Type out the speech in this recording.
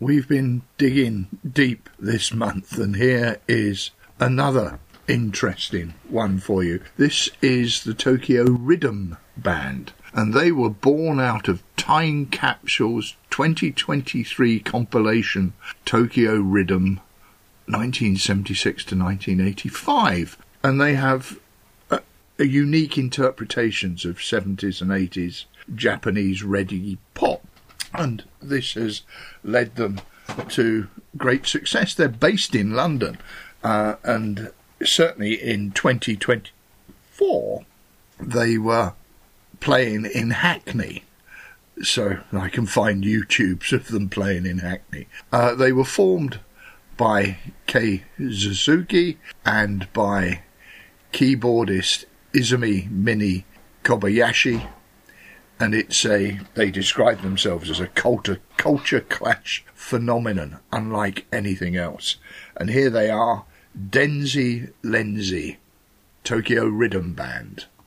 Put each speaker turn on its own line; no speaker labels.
we've been digging deep this month, and here is another interesting one for you. This is the Tokyo Rhythm Band, and they were born out of Time Capsule's 2023 compilation Tokyo Rhythm 1976 to 1985, and they have a unique interpretations of 70s and 80s Japanese reggae pop, and this has led them to great success. They're based in London, and certainly in 2024 they were playing in Hackney, so I can find YouTubes of them playing in Hackney. They were formed by Kei Suzuki and by keyboardist Izumi Mini Kobayashi, and they describe themselves as a culture clash phenomenon unlike anything else. And here they are, Denzi Lenzi, Tokyo Rhythm Band.